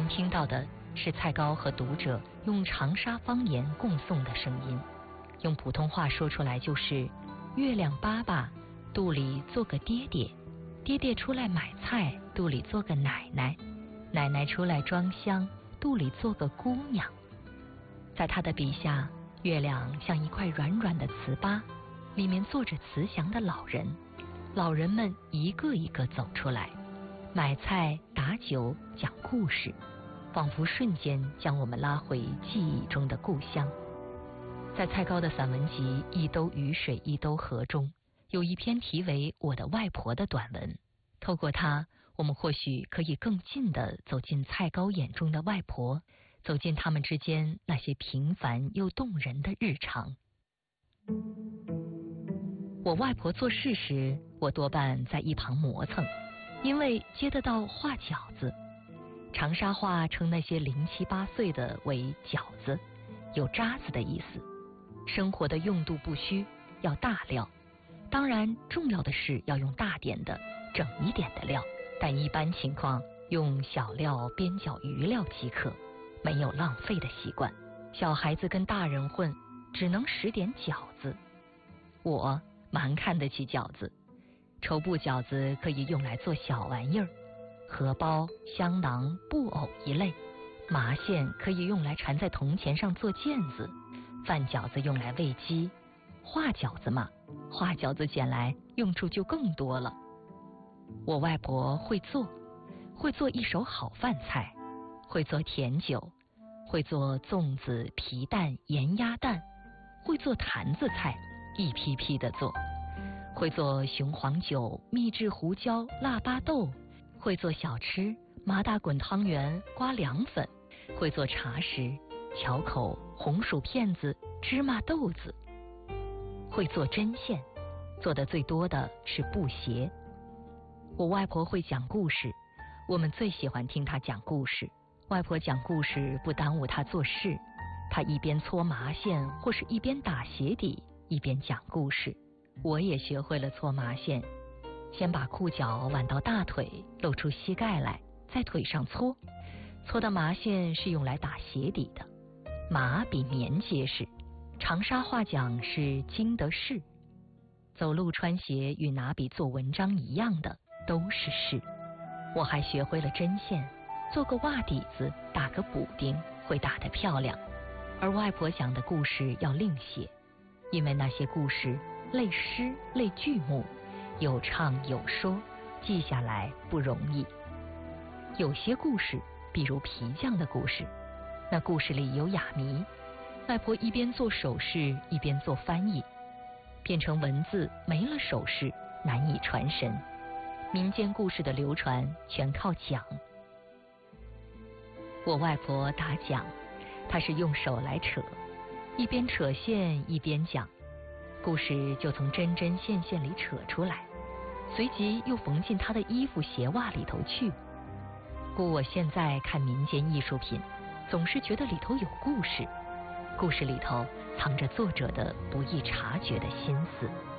听到的是蔡高和读者用长沙方言共诵的声音，用普通话说出来就是月亮爸爸肚里做个爹爹，爹爹出来买菜肚里做个奶奶，奶奶出来装香肚里做个姑娘。在他的笔下，月亮像一块软软的糍粑，里面坐着慈祥的老人，老人们一个一个走出来，买菜打酒讲故事，仿佛瞬间将我们拉回记忆中的故乡。在蔡高的散文集《一兜雨水一兜河》中，有一篇题为《我的外婆》的短文，透过它，我们或许可以更近地走进蔡高眼中的外婆，走进他们之间那些平凡又动人的日常。我外婆做事时，我多半在一旁磨蹭，因为接得到画饺子。长沙话称那些0、7、8岁的为饺子，有渣子的意思。生活的用度不虚，要大料，当然重要的是要用大点的整一点的料，但一般情况用小料边角余料即可，没有浪费的习惯。小孩子跟大人混，只能使点饺子。我蛮看得起饺子，绸布饺子可以用来做小玩意儿，荷包、香囊、布偶一类，麻线可以用来缠在铜钱上做毽子，饭饺子用来喂鸡，画饺子嘛，画饺子捡来用处就更多了。我外婆会做一手好饭菜，会做甜酒，会做粽子、皮蛋、盐鸭蛋，会做坛子菜，一批批的做，会做雄黄酒、秘制胡椒、腊八豆，会做小吃，麻大滚汤圆、瓜凉粉，会做茶食，巧口、红薯片子、芝麻豆子，会做针线，做的最多的是布鞋。我外婆会讲故事，我们最喜欢听她讲故事。外婆讲故事不耽误她做事，她一边搓麻线或是一边打鞋底，一边讲故事。我也学会了搓麻线，先把裤脚挽到大腿，露出膝盖来，在腿上搓，搓的麻线是用来打鞋底的。麻比棉结实，长沙话讲是经得事。走路穿鞋与拿笔做文章一样的，都是事。我还学会了针线，做个袜底子，打个补丁，会打得漂亮。而外婆讲的故事要另写，因为那些故事类诗类剧目，有唱有说，记下来不容易。有些故事，比如皮匠的故事，那故事里有哑谜，外婆一边做手势一边做翻译，变成文字没了手势，难以传神。民间故事的流传全靠讲。我外婆打讲，她是用手来扯，一边扯线一边讲，故事就从针针线线里扯出来，随即又缝进她的衣服鞋袜里头去。故我现在看民间艺术品，总是觉得里头有故事，故事里头藏着作者的不易察觉的心思。